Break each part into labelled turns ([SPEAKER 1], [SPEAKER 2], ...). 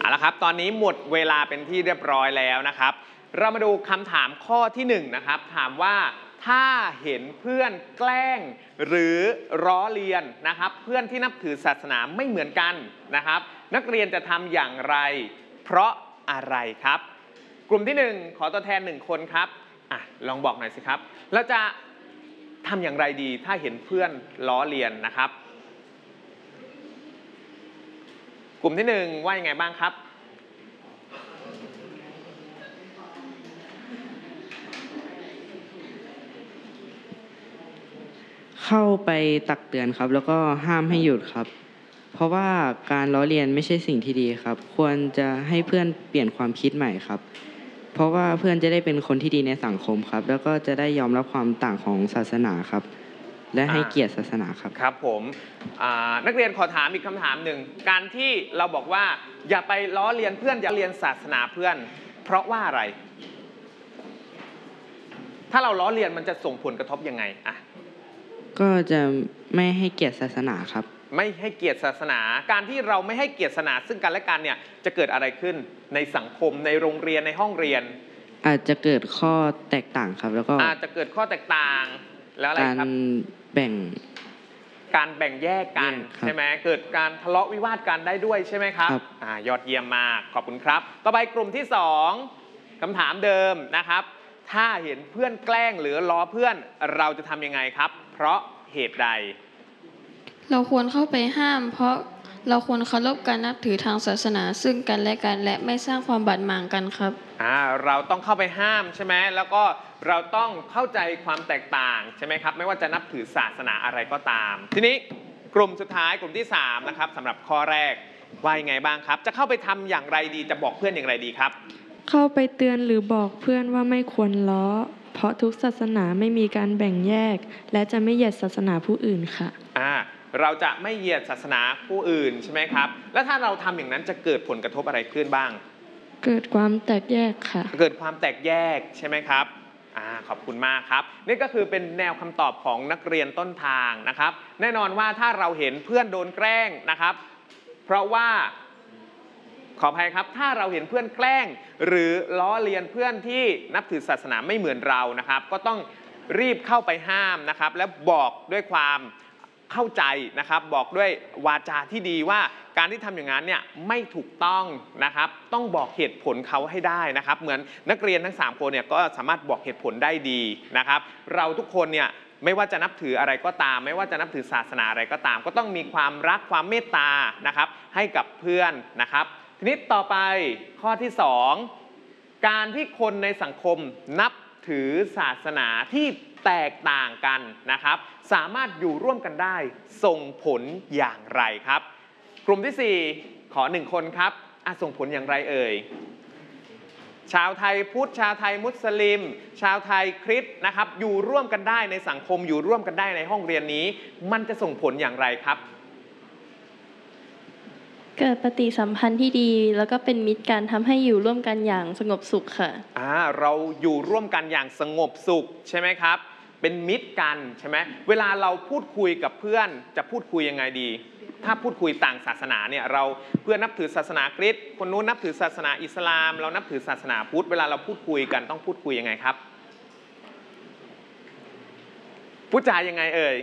[SPEAKER 1] เอาละครับตอนนี้หมดเวลาเป็นที่เรียบร้อยแล้วนะครับเรามาดูคำถามข้อที่1นะครับถามว่าถ้าเห็นเพื่อนแกล้งหรือล้อเลียนนะครับเพื่อนที่นับถือศาสนาไม่เหมือนกันนะครับนักเรียนจะทำอย่างไรเพราะอะไรครับกลุ่มที่1ขอตัวแทน1คนครับลองบอกหน่อยสิครับเราจะทำอย่างไรดีถ้าเห็นเพื่อนล้อเลียนนะครับกลุ่มที่1ว่ายังไงบ้างครับ
[SPEAKER 2] เข้าไปตักเตือนครับแล้วก็ห้ามให้หยุดครับเพราะว่าการล้อเลียนไม่ใช่สิ่งที่ดีครับควรจะให้เพื่อนเปลี่ยนความคิดใหม่ครับเพราะว่าเพื่อนจะได้เป็นคนที่ดีในสังคมครับแล้วก็จะได้ยอมรับความต่างของศาสนาครับและให้เกียรติศาสนาครับ
[SPEAKER 1] ครับผมนักเรียนขอถามอีกคำถามหนึ่งการที่เราบอกว่าอย่าไปล้อเลียนเพื่อนอย่าเลียนศาสนาเพื่อนเพราะว่าอะไรถ้าเราล้อเลียนมันจะส่งผลกระทบยังไง
[SPEAKER 2] ก็จะไม่ให้เกียรติศาสนาครับ
[SPEAKER 1] ไม่ให้เกียรติศาสนาการที่เราไม่ให้เกียรติศาสนาซึ่งกันและกันเนี่ยจะเกิดอะไรขึ้นในสังคมในโรงเรียนในห้องเรียน
[SPEAKER 2] อาจจะเกิดข้อแตกต่างครับแล้วก็
[SPEAKER 1] อาจจะเกิดข้อแตกต่างแล้วอะไรครับการแบ่งแยกกันใช่ไหมเกิดการทะเลาะวิวาทกันได้ด้วยใช่ไหมครับยอดเยี่ยมมากขอบคุณครับต่อไปกลุ่มที่2คำถามเดิมนะครับถ้าเห็นเพื่อนแกล้งหรือล้อเพื่อนเราจะทำยังไงครับเพราะเหตุใด
[SPEAKER 3] เราควรเข้าไปห้ามเพราะเราควรเคารพการนับถือทางศาสนาซึ่งกันและกันและไม่สร้างความบาดหมางกันครับ
[SPEAKER 1] เราต้องเข้าไปห้ามใช่ไหมแล้วก็เราต้องเข้าใจความแตกต่างใช่ไหมครับไม่ว่าจะนับถือศาสนาอะไรก็ตามทีนี้กลุ่มสุดท้ายกลุ่มที่3นะครับสำหรับข้อแรกว่ายังไงบ้างครับจะเข้าไปทำอย่างไรดีจะบอกเพื่อนอย่างไรดีครับ
[SPEAKER 4] เข้าไปเตือนหรือบอกเพื่อนว่าไม่ควรล้อเพราะทุกศาสนาไม่มีการแบ่งแยกและจะไม่เหยียดศาสนาผู้อื่นค่ะ
[SPEAKER 1] เราจะไม่เหยียดศาสนาผู้อื่นใช่ไหมครับแล้วถ้าเราทำอย่างนั้นจะเกิดผลกระทบอะไรขึ้นบ้าง
[SPEAKER 4] เกิดความแตกแยกค่ะ
[SPEAKER 1] เกิดความแตกแยกใช่ไหมครับขอบคุณมากครับนี่ก็คือเป็นแนวคำตอบของนักเรียนต้นทางนะครับแน่นอนว่าถ้าเราเห็นเพื่อนโดนแกล้งนะครับเพราะว่าขออภัยครับถ้าเราเห็นเพื่อนแกล้งหรือล้อเลียนเพื่อนที่นับถือศาสนาไม่เหมือนเรานะครับก็ต้องรีบเข้าไปห้ามนะครับและบอกด้วยความเข้าใจนะครับบอกด้วยวาจาที่ดีว่าการที่ทำอย่างนั้นเนี่ยไม่ถูกต้องนะครับต้องบอกเหตุผลเขาให้ได้นะครับเหมือนนักเรียนทั้ง3คนเนี่ยก็สามารถบอกเหตุผลได้ดีนะครับเราทุกคนเนี่ยไม่ว่าจะนับถืออะไรก็ตามไม่ว่าจะนับถือศาสนาอะไรก็ตามก็ต้องมีความรักความเมตตานะครับให้กับเพื่อนนะครับทีนี้ต่อไปข้อที่2การที่คนในสังคมนับถือศาสนาที่แตกต่างกันนะครับสามารถอยู่ร่วมกันได้ส่งผลอย่างไรครับกลุ่มที่4ขอ1คนครับส่งผลอย่างไรเอ่ยชาวไทยพุทธชาวไทยมุสลิมชาวไทยคริสต์นะครับอยู่ร่วมกันได้ในสังคมอยู่ร่วมกันได้ในห้องเรียนนี้มันจะส่งผลอย่างไรครับ
[SPEAKER 4] เกิดปฏิสัมพันธ์ที่ดีแล้วก็เป็นมิตรกันทำให้อยู่ร่วมกันอย่างสงบสุขค่ะ
[SPEAKER 1] เราอยู่ร่วมกันอย่างสงบสุขใช่ไหมครับเป็นมิตรกันใช่ไหมเวลาเราพูดคุยกับเพื่อนจะพูดคุยยังไงดีถ้าพูดคุยต่างศาสนาเนี่ยเราเพื่อนนับถือศาสนาคริสต์คนนู้นนับถือศาสนาอิสลามเรานับถือศาสนาพุทธเวลาเราพูดคุยกันต้องพูดคุยยังไงครับพูดจายังไงเอ่ย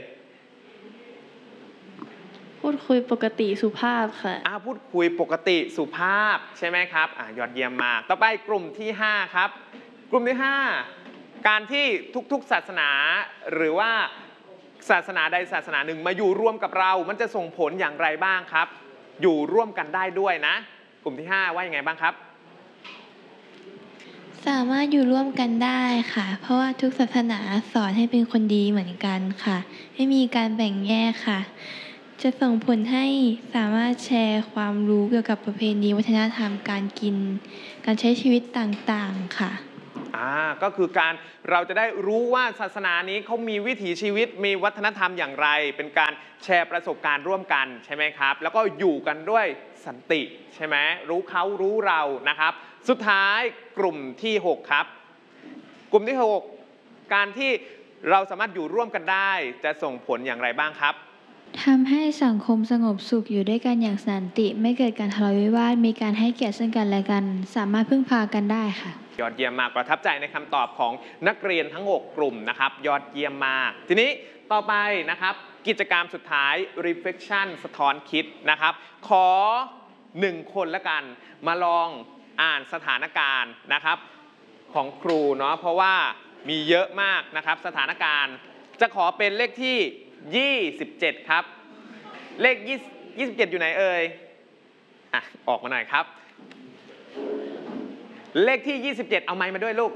[SPEAKER 4] พูดคุยปกติสุภาพค่ะ
[SPEAKER 1] พูดคุยปกติสุภาพใช่ไหมครับยอดเยี่ยมมากต่อไปกลุ่มที่5ครับกลุ่มที่5การที่ทุกๆศาสนาหรือว่าศาสนาใดศาสนาหนึ่งมาอยู่ร่วมกับเรามันจะส่งผลอย่างไรบ้างครับอยู่ร่วมกันได้ด้วยนะกลุ่มที่5ว่ายังไงบ้างครับ
[SPEAKER 5] สามารถอยู่ร่วมกันได้ค่ะเพราะว่าทุกศาสนาสอนให้เป็นคนดีเหมือนกันค่ะไม่มีการแบ่งแยกค่ะจะส่งผลให้สามารถแชร์ความรู้เกี่ยวกับประเพณีวัฒนธรรมการกินการใช้ชีวิตต่างๆค่ะ
[SPEAKER 1] ก็คือการเราจะได้รู้ว่าศาสนานี้เขามีวิถีชีวิตมีวัฒนธรรมอย่างไรเป็นการแชร์ประสบการณ์ร่วมกันใช่ไหมครับแล้วก็อยู่กันด้วยสันติใช่ไหมรู้เขารู้เรานะครับสุดท้ายกลุ่มที่6ครับกลุ่มที่6การที่เราสามารถอยู่ร่วมกันได้จะส่งผลอย่างไรบ้างครับ
[SPEAKER 6] ทำให้สังคมสงบสุขอยู่ด้วยกันอย่างสันติไม่เกิดการทะเลาะวิวาทมีการให้เกียรติซึ่งกันและกันสามารถพึ่งพากันได้ค่ะ
[SPEAKER 1] ยอดเยี่ยมมากประทับใจในคำตอบของนักเรียนทั้ง 6 กลุ่มนะครับยอดเยี่ยมมากทีนี้ต่อไปนะครับกิจกรรมสุดท้าย reflection สะท้อนคิดนะครับขอ1 คนละกันมาลองอ่านสถานการณ์นะครับของครูเนาะเพราะว่ามีเยอะมากนะครับสถานการณ์จะขอเป็นเลขที่27ครับเลข27อยู่ไหนเอ่ยออกมาหน่อยครับเลขที่27เอาไมค์มาด้วยลูก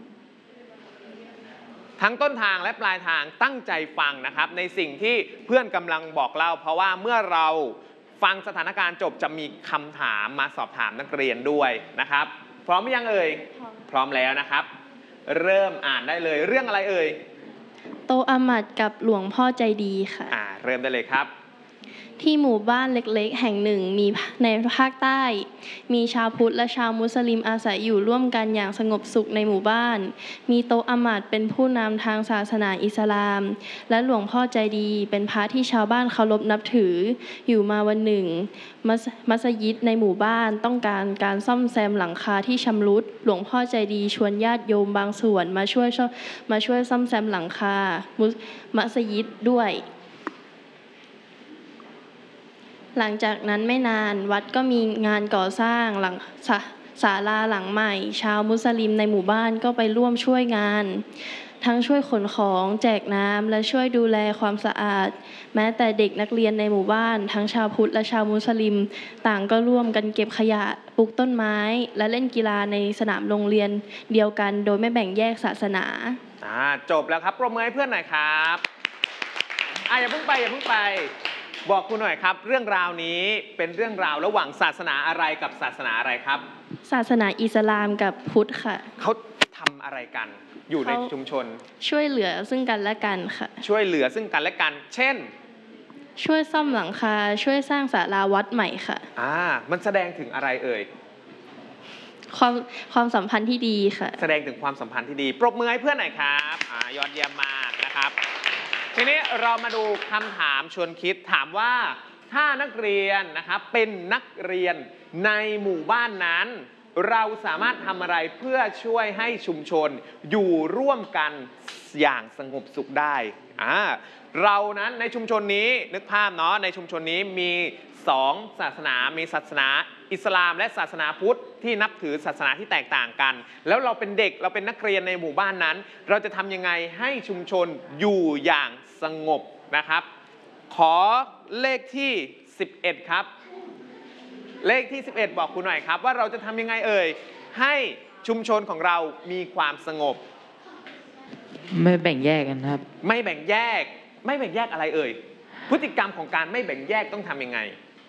[SPEAKER 1] ทั้งต้นทางและปลายทางตั้งใจฟังนะครับในสิ่งที่เพื่อนกำลังบอกเล่าเพราะว่าเมื่อเราฟังสถานการณ์จบจะมีคำถามมาสอบถามนักเรียนด้วยนะครับพร้อมหรือยังเอ่ยพร้อมแล้วนะครับเริ่มอ่านได้เลยเรื่องอะไรเอ่ย
[SPEAKER 7] โตอามัดกับหลวงพ่อใจดีค่ะ
[SPEAKER 1] เริ่มได้เลยครับ
[SPEAKER 7] ที่หมู่บ้านเล็กๆแห่งหนึ่งมีในภาคใต้มีชาวพุทธและชาวมุสลิมอาศัยอยู่ร่วมกันอย่างสงบสุขในหมู่บ้านมีโตอามัดเป็นผู้นำทางศาสนาอิสลามและหลวงพ่อใจดีเป็นพระที่ชาวบ้านเคารพนับถืออยู่มาวันหนึ่งมัสยิดในหมู่บ้านต้องการซ่อมแซมหลังคาที่ชำรุดหลวงพ่อใจดีชวนญาติโยมบางส่วนมาช่วยซ่อมแซมหลังคามัสยิดด้วยหลังจากนั้นไม่นานวัดก็มีงานก่อสร้างหลังศาลาหลังใหม่ชาวมุสลิมในหมู่บ้านก็ไปร่วมช่วยงานทั้งช่วยขนของแจกน้ำและช่วยดูแลความสะอาดแม้แต่เด็กนักเรียนในหมู่บ้านทั้งชาวพุทธและชาวมุสลิมต่างก็ร่วมกันเก็บขยะปลูกต้นไม้และเล่นกีฬาในสนามโรงเรียนเดียวกันโดยไม่แบ่งแยกศาสนา
[SPEAKER 1] จบแล้วครับปรบมือให้เพื่อนหน่อยครับอย่าเพิ่งไปบอกคุณหน่อยครับเรื่องราวนี้เป็นเรื่องราวระหว่างศาสนาอะไรกับศาสนาอะไรครับ
[SPEAKER 7] ศาสนาอิสลามกับพุทธค่ะ
[SPEAKER 1] เขาทำอะไรกันอยู่ในชุมชน
[SPEAKER 7] ช่วยเหลือซึ่งกันและกันค่ะ
[SPEAKER 1] ช่วยเหลือซึ่งกันและกันเช่น
[SPEAKER 7] ช่วยซ่อมหลังคาช่วยสร้างศาลาวัดใหม่ค่ะ
[SPEAKER 1] มันแสดงถึงอะไรเอ่ย
[SPEAKER 7] ความสัมพันธ์ที่ดีค่ะ
[SPEAKER 1] แสดงถึงความสัมพันธ์ที่ดีปรบมือให้เพื่อนหน่อยครับยอดเยี่ยมมากนะครับทีนี้เรามาดูคำถามชวนคิดถามว่าถ้านักเรียนนะครับเป็นนักเรียนในหมู่บ้านนั้นเราสามารถทำอะไรเพื่อช่วยให้ชุมชนอยู่ร่วมกันอย่างสงบสุขได้เรานั้นในชุมชนนี้นึกภาพเนาะในชุมชนนี้มี2ศาสนามีศาสนาอิสลามและศาสนาพุทธที่นับถือศาสนาที่แตกต่างกันแล้วเราเป็นเด็กเราเป็นนักเรียนในหมู่บ้านนั้นเราจะทำยังไงให้ชุมชนอยู่อย่างสงบนะครับขอเลขที่11ครับเลขที่11บอกคุณหน่อยครับว่าเราจะทำยังไงเอ่ยให้ชุมชนของเรามีความสงบ
[SPEAKER 2] ไม่แบ่งแยกกันครับ
[SPEAKER 1] ไม่แบ่งแยกอะไรเอ่ยพฤติกรรมของการไม่แบ่งแยกต้องทำยังไง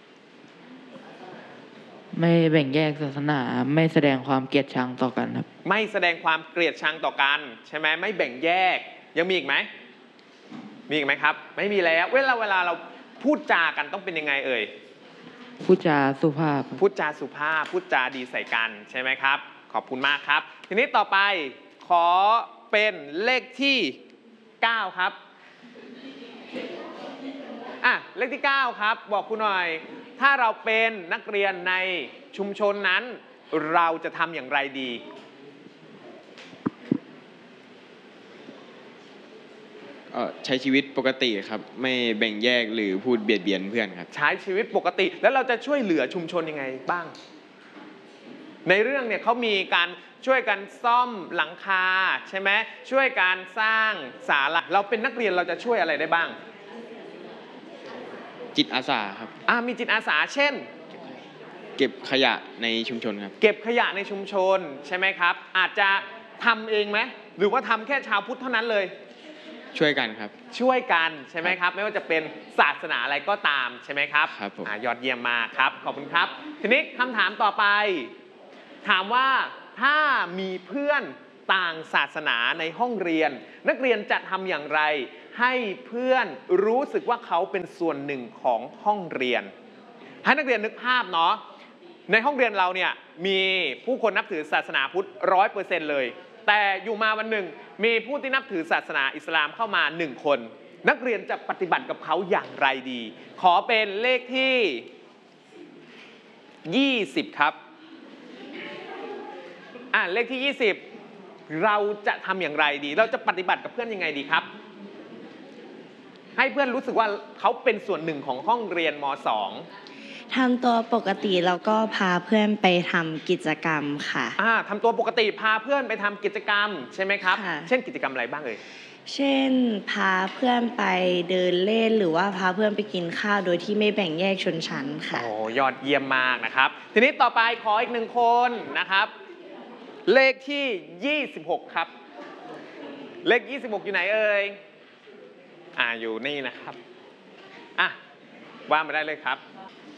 [SPEAKER 2] ไม่แบ่งแยกศาสนาไม่แสดงความเกลียดชังต่อกันครับ
[SPEAKER 1] ไม่แสดงความเกลียดชังต่อกันใช่ไหมไม่แบ่งแยกยังมีอีกไหมครับไม่มีแล้วเวลาเราพูดจากันต้องเป็นยังไงเอ่ย
[SPEAKER 2] พูดจาสุภาพ
[SPEAKER 1] พูดจาดีใส่กันใช่ไหมครับขอบคุณมากครับทีนี้ต่อไปขอเป็นเลขที่9ครับเลขที่9ครับบอกคุณหน่อยถ้าเราเป็นนักเรียนในชุมชนนั้นเราจะทำอย่างไรดี
[SPEAKER 8] ใช้ชีวิตปกติครับไม่แบ่งแยกหรือพูดเบียดเบียนเพื่อนครับ
[SPEAKER 1] ใช้ชีวิตปกติแล้วเราจะช่วยเหลือชุมชนยังไงบ้างในเรื่องเนี่ยเขามีการช่วยกันซ่อมหลังคาใช่ไหมช่วยการสร้างศาลาเราเป็นนักเรียนเราจะช่วยอะไรได้บ้าง
[SPEAKER 8] จิตอาสาครับ
[SPEAKER 1] มีจิตอาสาเช่น
[SPEAKER 8] เก็บขยะในชุมชนครับ
[SPEAKER 1] เก็บขยะในชุมชนใช่ไหมครับอาจจะทำเองไหมหรือว่าทำแค่ชาวพุทธเท่านั้นเลย
[SPEAKER 8] ช่วยกันครับ
[SPEAKER 1] ช่วยกันใช่ไหมครับไม่ว่าจะเป็นศาสนาอะไรก็ตามใช่ไหมครับ
[SPEAKER 8] ครับผม
[SPEAKER 1] ยอดเยี่ยมมากครับขอบคุณครับทีนี้คำถามต่อไปถามว่าถ้ามีเพื่อนต่างศาสนาในห้องเรียนนักเรียนจะทำอย่างไรให้เพื่อนรู้สึกว่าเขาเป็นส่วนหนึ่งของห้องเรียนให้นักเรียนนึกภาพเนาะในห้องเรียนเราเนี่ยมีผู้คนนับถือศาสนาพุทธ 100% เลยแต่อยู่มาวันหนึ่งมีผู้ที่นับถือศาสนาอิสลามเข้ามา1คนนักเรียนจะปฏิบัติกับเขาอย่างไรดี ขอเป็นเลขที่ 20 ครับเลขที่ 20 เราจะทำอย่างไรดีเราจะปฏิบัติกับเพื่อนยังไงดีครับให้เพื่อนรู้สึกว่าเขาเป็นส่วนหนึ่งของห้องเรียนม.2
[SPEAKER 9] ทำตัวปกติแล้วก็พาเพื่อนไปทำกิจกรรมค่ะ
[SPEAKER 1] ทำตัวปกติพาเพื่อนไปทำกิจกรรมใช่ไหมครับเช่นกิจกรรมอะไรบ้าง
[SPEAKER 9] เช่นพาเพื่อนไปเดินเล่นหรือว่าพาเพื่อนไปกินข้าวโดยที่ไม่แบ่งแยกชนชั้นค่ะ
[SPEAKER 1] โอ้ยอดเยี่ยมมากนะครับทีนี้ต่อไปขออีกหนึ่งคนนะครับเลขที่ 26 ครับเลข 26 อยู่ไหนเอ่ยอยู่นี่นะครับว่ามาได้เลยครับ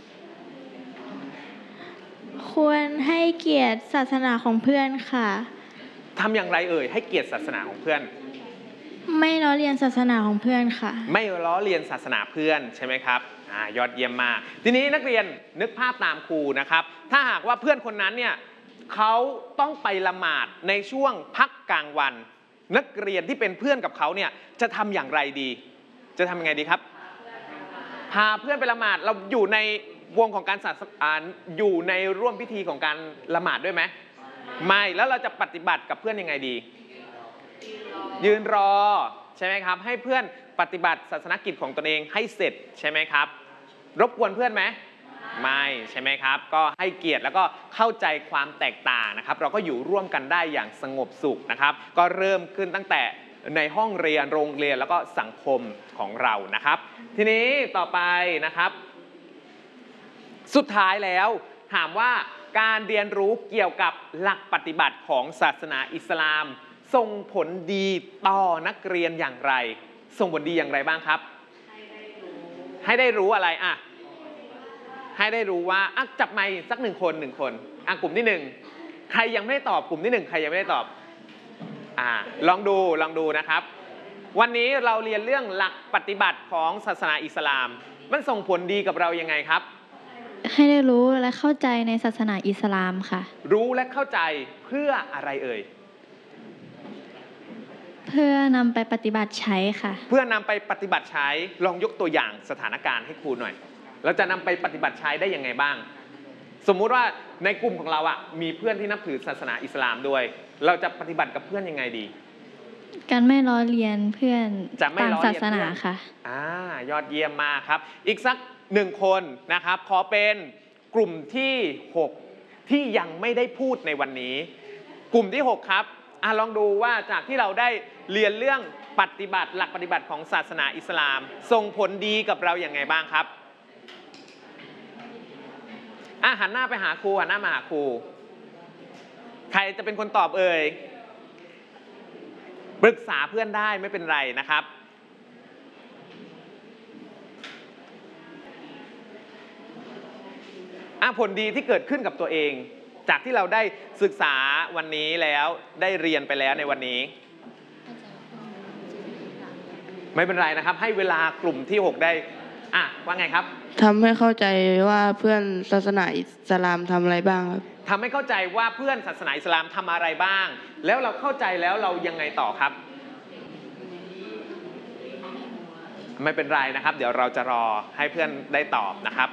[SPEAKER 6] ควรให้เกียรติศาสนาของเพื่อนค่ะ
[SPEAKER 1] ทำอย่างไรเอ่ยให้เกียรติศาสนาของเพื่อน
[SPEAKER 6] ไม่ล้อเลียนศาสนาของเพื่อนค่ะ
[SPEAKER 1] ไม่ล้อเลียนศาสนาเพื่อนใช่ไหมครับยอดเยี่ยมมากทีนี้นักเรียนนึกภาพตามครูนะครับถ้าหากว่าเพื่อนคนนั้นเนี่ยเขาต้องไปละหมาดในช่วงพักกลางวันนักเรียนที่เป็นเพื่อนกับเขาเนี่ยจะทำอย่างไรดีจะทำยังไงดีครับพาเพื่อนไปละหมาดเราอยู่ในวงของการอยู่ในร่วมพิธีของการละหมาดด้วยไหมไม่แล้วเราจะปฏิบัติกับเพื่อนยังไงดียืนรอใช่ไหมครับให้เพื่อนปฏิบัติศาสนกิจของตนเองให้เสร็จใช่ไหมครับรบกวนเพื่อนไหมไม่ใช่ไหมครับก็ให้เกียรติแล้วก็เข้าใจความแตกต่างนะครับเราก็อยู่ร่วมกันได้อย่างสงบสุขนะครับก็เริ่มขึ้นตั้งแต่ในห้องเรียนโรงเรียนแล้วก็สังคมของเรานะครับทีนี้ต่อไปนะครับสุดท้ายแล้วถามว่าการเรียนรู้เกี่ยวกับหลักปฏิบัติของศาสนาอิสลามส่งผลดีต่อนักเรียนอย่างไรส่งผลดีอย่างไรบ้างครับให้ได้รู้อะไรให้ได้รู้ว่าจับไมค์สักหนึ่งคนกลุ่มที่1ใครยังไม่ได้ตอบกลุ่มที่1ใครยังไม่ได้ตอบลองดูนะครับวันนี้เราเรียนเรื่องหลักปฏิบัติของศาสนาอิสลามมันส่งผลดีกับเรายังไงครับ
[SPEAKER 6] ให้ได้รู้และเข้าใจในศาสนาอิสลามค่ะ
[SPEAKER 1] รู้และเข้าใจเพื่ออะไรเอ่ย
[SPEAKER 6] เพื่อนำไปปฏิบัติใช้ค่ะ
[SPEAKER 1] เพื่อนำไปปฏิบัติใช้ลองยกตัวอย่างสถานการณ์ให้ครูหน่อยเราจะนำไปปฏิบัติใช้ได้ยังไงบ้างสมมุติว่าในกลุ่มของเรามีเพื่อนที่นับถือศาสนาอิสลามด้วยเราจะปฏิบัติกับเพื่อนยังไงดี
[SPEAKER 6] การไม่ล้อเลียนเพื่อนต่างศาสนาค่ะ
[SPEAKER 1] ยอดเยี่ยมมากครับอีกสัก1คนนะครับขอเป็นกลุ่มที่6ที่ยังไม่ได้พูดในวันนี้กลุ่มที่6ครับลองดูว่าจากที่เราได้เรียนเรื่องปฏิบัติหลักปฏิบัติของศาสนาอิสลามส่งผลดีกับเราอย่างไงบ้างครับหันหน้าไปหาครูหันหน้ามาหาครูใครจะเป็นคนตอบเอ่ยปรึกษาเพื่อนได้ไม่เป็นไรนะครับผลดีที่เกิดขึ้นกับตัวเองจากที่เราได้ศึกษาวันนี้แล้วได้เรียนไปแล้วในวันนี้ไม่เป็นไรนะครับให้เวลากลุ่มที่6ได้ว่าไงครับ
[SPEAKER 2] ทำให้เข้าใจว่าเพื่อนศาสนาอิสลามทำอะไรบ้างครับ
[SPEAKER 1] ทำให้เข้าใจว่าเพื่อนศาสนาอิสลามทำอะไรบ้างแล้วเราเข้าใจแล้วเรายังไงต่อครับไม่เป็นไรนะครับเดี๋ยวเราจะรอให้เพื่อนได้ตอบนะครับ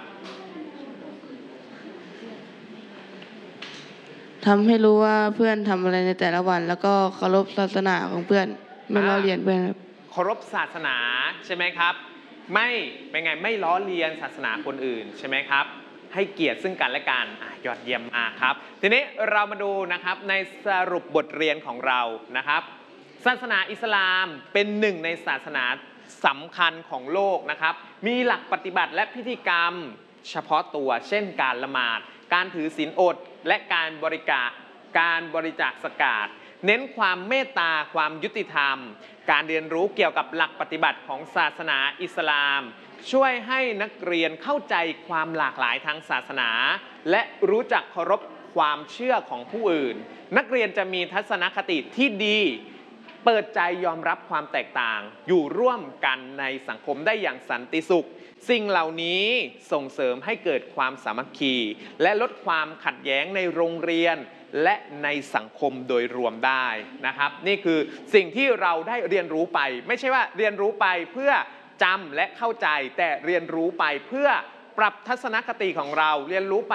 [SPEAKER 2] ทำให้รู้ว่าเพื่อนทำอะไรในแต่ละวันแล้วก็เคารพศาสนาของเพื่อนไม่ล้อเลียนเพื่อนครับ
[SPEAKER 1] เคารพศาสนาใช่ไหมครับไม่เป็นไงไม่ล้อเลียนศาสนาคนอื่นใช่ไหมครับให้เกียรติซึ่งกันและกันยอดเยี่ยมมากครับทีนี้เรามาดูนะครับในสรุปบทเรียนของเรานะครับศาสนาอิสลามเป็นหนึ่งในศาสนาสำคัญของโลกนะครับมีหลักปฏิบัติและพิธีกรรมเฉพาะตัวเช่นการละหมาดการถือศีลอดและการบริจาคสกาดเน้นความเมตตาความยุติธรรมการเรียนรู้เกี่ยวกับหลักปฏิบัติของศาสนาอิสลามช่วยให้นักเรียนเข้าใจความหลากหลายทางศาสนาและรู้จักเคารพความเชื่อของผู้อื่นนักเรียนจะมีทัศนคติที่ดีเปิดใจยอมรับความแตกต่างอยู่ร่วมกันในสังคมได้อย่างสันติสุขสิ่งเหล่านี้ส่งเสริมให้เกิดความสามัคคี และลดความขัดแย้งในโรงเรียนและในสังคมโดยรวมได้นะครับนี่คือสิ่งที่เราได้เรียนรู้ไปไม่ใช่ว่าเรียนรู้ไปเพื่อจำและเข้าใจแต่เรียนรู้ไปเพื่อปรับทัศนคติของเราเรียนรู้ไป